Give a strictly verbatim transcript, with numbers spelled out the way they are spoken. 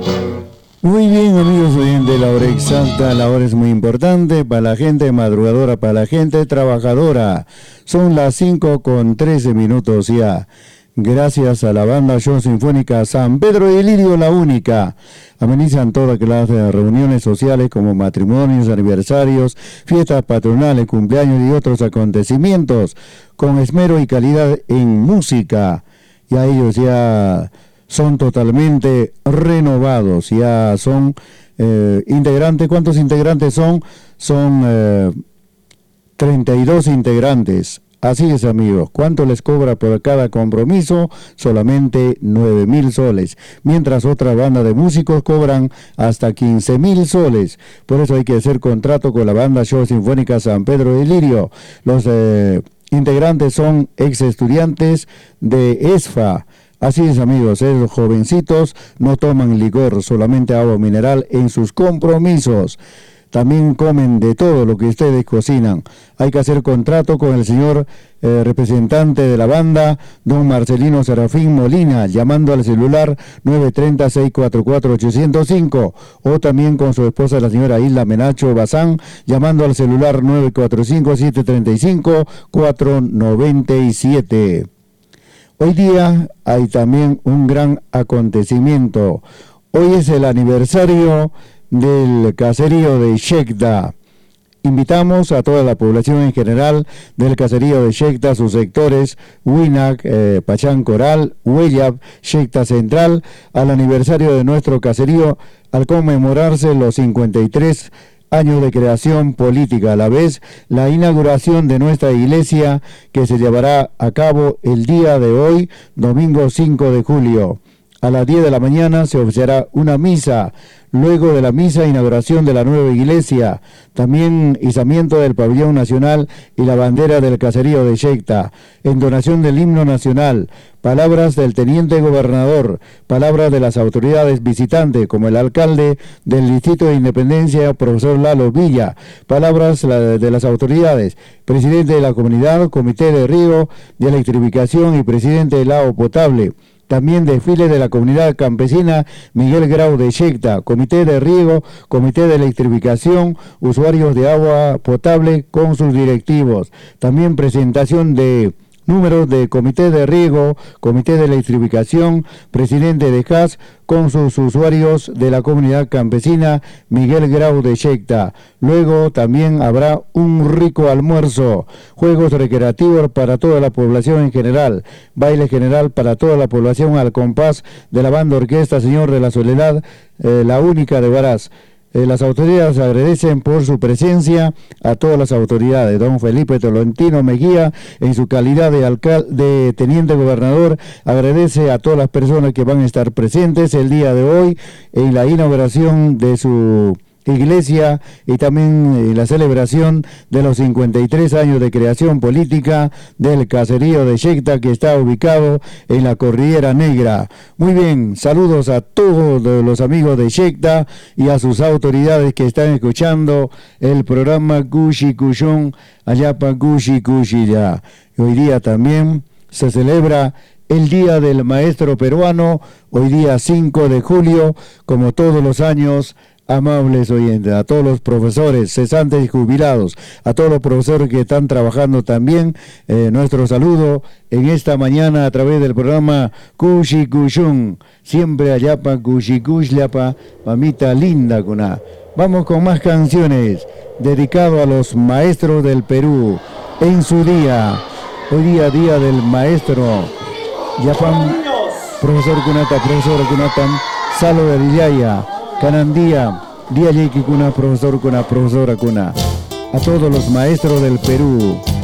Muy bien, amigos oyentes, la hora exacta, la hora es muy importante para la gente madrugadora, para la gente trabajadora. Son las cinco con trece minutos ya. Gracias a la banda Show Sinfónica San Pedro de Lirio, la única. Amenizan toda clase de reuniones sociales como matrimonios, aniversarios, fiestas patronales, cumpleaños y otros acontecimientos con esmero y calidad en música. Ya ellos ya son totalmente renovados, ya son eh, integrantes. ¿Cuántos integrantes son? Son eh, treinta y dos integrantes. Así es, amigos. ¿Cuánto les cobra por cada compromiso? Solamente nueve mil soles, mientras otra banda de músicos cobran hasta quince mil soles. Por eso hay que hacer contrato con la banda Show Sinfónica San Pedro de Lirio. Los eh, integrantes son ex estudiantes de ESFA. Así es, amigos, esos jovencitos no toman licor, solamente agua mineral en sus compromisos. También comen de todo lo que ustedes cocinan. Hay que hacer contrato con el señor eh, representante de la banda, don Marcelino Serafín Molina, llamando al celular nueve tres cero, seis cuatro cuatro, ocho cero cinco, o también con su esposa, la señora Isla Menacho Bazán, llamando al celular nueve cuatro cinco, siete tres cinco, cuatro nueve siete. Hoy día hay también un gran acontecimiento. Hoy es el aniversario del caserío de Xecta. Invitamos a toda la población en general del caserío de Xecta, sus sectores, Huinac, eh, Pachán Coral, Huellab, Xecta Central, al aniversario de nuestro caserío, al conmemorarse los cincuenta y tres años de creación política, a la vez la inauguración de nuestra iglesia que se llevará a cabo el día de hoy, domingo cinco de julio. A las diez de la mañana se oficiará una misa. Luego de la misa, inauguración de la nueva iglesia, también izamiento del pabellón nacional y la bandera del caserío de Xecta, entonación del himno nacional, palabras del teniente gobernador, palabras de las autoridades visitantes, como el alcalde del Distrito de Independencia, profesor Lalo Villa, palabras de las autoridades, presidente de la comunidad, comité de riego, de electrificación y presidente del agua potable. También desfile de la comunidad campesina Miguel Grau de Xecta, comité de riego, comité de electrificación, usuarios de agua potable con sus directivos. También presentación de números de comité de riego, comité de electrificación, presidente de C A S con sus usuarios de la comunidad campesina Miguel Grau de Xecta. Luego también habrá un rico almuerzo, juegos recreativos para toda la población en general, baile general para toda la población al compás de la banda orquesta Señor de la Soledad, eh, la única de Varaz. Eh, las autoridades agradecen por su presencia a todas las autoridades. Don Felipe Tolentino Mejía, en su calidad de alcalde, de teniente gobernador, agradece a todas las personas que van a estar presentes el día de hoy en la inauguración de su iglesia y también en la celebración de los cincuenta y tres años de creación política del caserío de Xecta, que está ubicado en la Cordillera Negra. Muy bien, saludos a todos los amigos de Xecta y a sus autoridades que están escuchando el programa Cushi Cushón, allá pa Cushi Cushi ya. Hoy día también se celebra el Día del Maestro Peruano, hoy día cinco de julio, como todos los años. Amables oyentes, a todos los profesores, cesantes y jubilados, a todos los profesores que están trabajando también, eh, nuestro saludo en esta mañana a través del programa Cushi Cushún, siempre allá pa Cushi Cushliapa, mamita linda cuna. Vamos con más canciones, dedicado a los maestros del Perú, en su día, hoy día, Día del Maestro, Yapan, profesor Kunata, profesor Kunatam, Salo de Villaya, Canandía, Día Yeki Kuna, profesor Kuna, profesora Kuna, a todos los maestros del Perú.